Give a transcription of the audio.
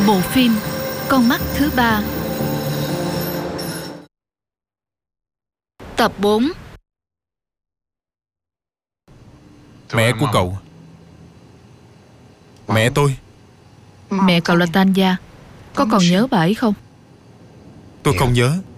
Bộ phim Con mắt thứ ba. Tập 4. Mẹ của cậu. Mẹ tôi. Mẹ cậu là Tanya. Có còn nhớ bà ấy không? Tôi không nhớ.